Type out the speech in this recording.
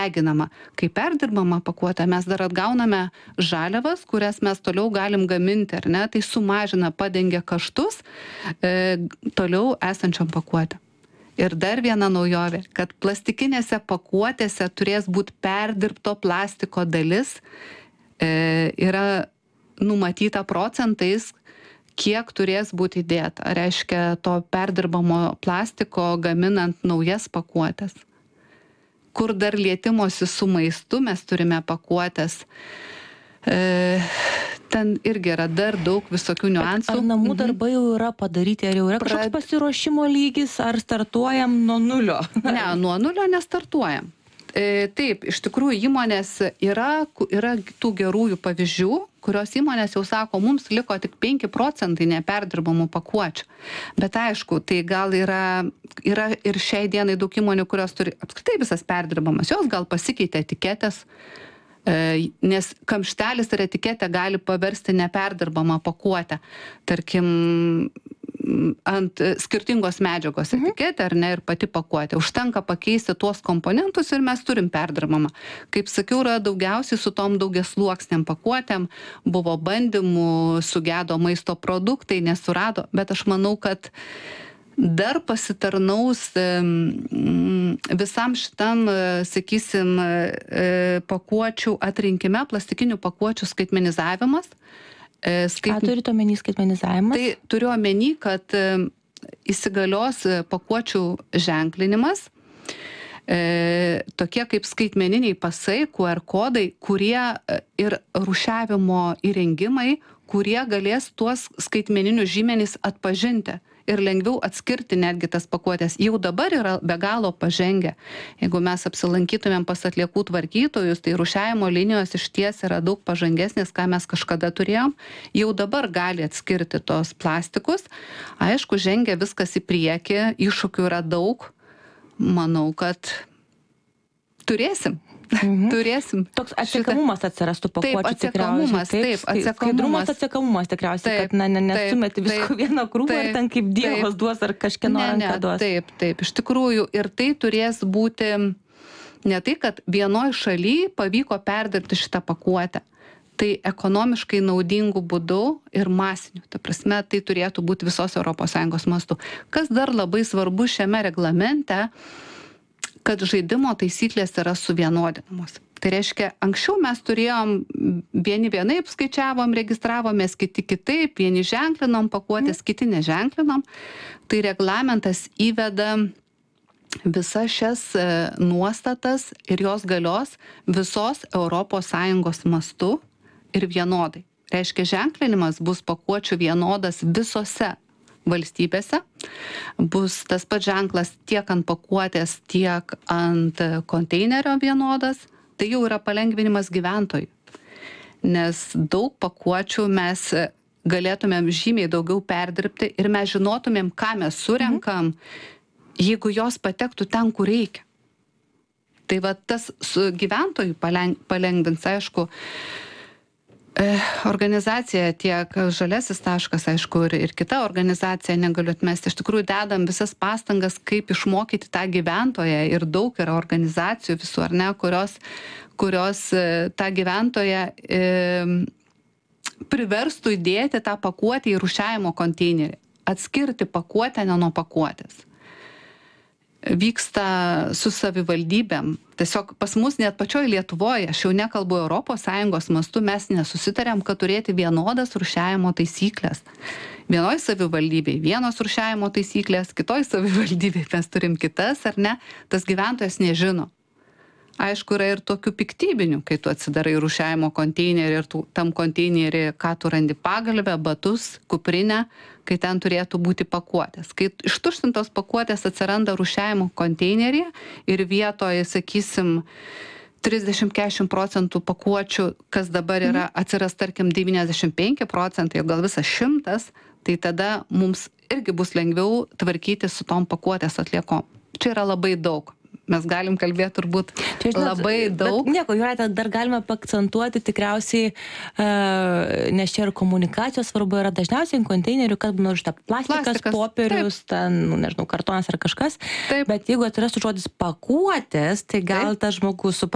deginama. Kai perdirbama pakuotė, mes dar atgauname žaliavas, kurias mes toliau galim gaminti, ar ne? Tai sumažina, padengia kaštus toliau esančiom pakuotėm. Ir dar viena naujovė, kad plastikinėse pakuotėse turės būti perdirbto plastiko dalis, yra numatyta procentais, kiek turės būti įdėta. Reiškia, to perdirbamo plastiko gaminant naujas pakuotės. Kur dar lietimosi su maistu mes turime pakuotės, ten irgi yra dar daug visokių niuansų. Ar namų darbai jau yra padaryti, ar jau yra kažkoks pasiruošimo lygis, ar startuojam nuo nulio? Ne, nuo nulio nestartuojam. Taip, iš tikrųjų įmonės yra tų gerųjų pavyzdžių, kurios įmonės jau sako, mums liko tik 5% neperdirbamų pakuočių. Bet aišku, tai gal yra ir šiai dienai daug įmonių, kurios turi apskritai visas perdirbamas, jos gal pasikeitė etiketės, nes kamštelis ir etiketė gali paversti neperdirbamą pakuotę. Tarkim, ant skirtingos medžiagos etiketė, ar ne, ir pati pakuotė. Užtenka pakeisti tuos komponentus ir mes turim perdirbamą. Kaip sakiau, yra daugiausiai su tom daugiasluoksniam pakuotėm, buvo bandymų, sugedo maisto produktai, nesurado, bet aš manau, kad dar pasitarnaus visam šitam, sakysim, pakuočių atrinkime, plastikinių pakuočių skaitmenizavimas. Ką turite omeny skaitmenizavimas? Tai turiu omeny, kad įsigalios pakuočių ženklinimas, tokie kaip skaitmeniniai pasai, QR kodai, kurie ir rūšiavimo įrengimai, kurie galės tuos skaitmeninius žymenis atpažinti ir lengviau atskirti netgi tas pakuotės. Jau dabar yra be galo pažengę. Jeigu mes apsilankytumėm pas atliekų tvarkytojus, tai rūšiavimo linijos išties yra daug pažangesnės, ką mes kažkada turėjom. Jau dabar gali atskirti tos plastikus. Aišku, žengia viskas į priekį, iššūkių yra daug. Manau, kad turėsim. Turėsim. Toks atsekamumas atsirastų pakuočių tikriausiai. Taip, atsekamumas tikriausiai, kad nesumeti visko vieną krūvą ir ten kaip Dievas duos ar kažkieno ranką duos. Taip. Iš tikrųjų, ir tai turės būti ne tai, kad vienoj šaly pavyko perdirbti šitą pakuotę. Tai ekonomiškai naudingų būdų ir masinių. Ta prasme, tai turėtų būti visos ES mastu. Kas dar labai svarbu šiame reglamente, kad žaidimo taisyklės yra suvienodinamos. Tai reiškia, anksčiau mes turėjom, vieni vienaip skaičiavom, registravomės, kiti kitaip, vieni ženklinom pakuotės, kiti neženklinom. Tai reglamentas įveda visas šias nuostatas ir jos galios visos ES mastu ir vienodai. Reiškia, ženklinimas bus pakuočių vienodas visose valstybėse. Bus tas pats ženklas tiek ant pakuotės, tiek ant konteinerio vienodas. Tai jau yra palengvinimas gyventojų. Nes daug pakuočių mes galėtumėm žymiai daugiau perdirbti ir mes žinotumėm, ką mes surenkam, jeigu jos patektų ten, kur reikia. Tai va tas su gyventojų palengvins, aišku, organizacija tiek Žaliasis taškas, aišku, ir kita organizacija, negaliu atmesti. Iš tikrųjų, dedam visas pastangas, kaip išmokyti tą gyventoją ir daug yra organizacijų visų, ar ne, kurios tą gyventoją priverstų įdėti tą pakuotę į rūšiavimo konteinerį, atskirti pakuotę ne nuo pakuotės. Vyksta su savivaldybėm. Tiesiog pas mus net pačioj Lietuvoje, aš jau nekalbu ES mastu, mes nesusitarėm, kad turėti vienodas rūšiavimo taisyklės. Vienoj savivaldybėj vienos rūšiavimo taisyklės, kitoj savivaldybėj mes turim kitas, ar ne, tas gyventojas nežino. Aišku, yra ir tokių piktybinių, kai tu atsidarai rūšiavimo konteinerį ir tam konteinerį, ką tu randi pagalbę, batus, kuprinę, kai ten turėtų būti pakuotės. Kai ištuštintos pakuotės atsiranda rūšiavimo konteineryje ir vietoje, sakysim, 30-40% pakuočių, kas dabar yra, atsiras, tarkim, 95%, gal visas 100%, tai tada mums irgi bus lengviau tvarkyti su tom pakuotės atliekom. Čia yra labai daug. Mes galim kalbėti turbūt labai daug. Bet nieko, Jūrate, dar galime paakcentuoti tikriausiai, nes čia ir komunikacijos svarbu yra dažniausiai konteinerių, kad šitą plastikas, popierius, ten, nežinau, kartonas ar kažkas. Taip. Bet jeigu atsirastų žodis pakuotės, tai gal tas žmogus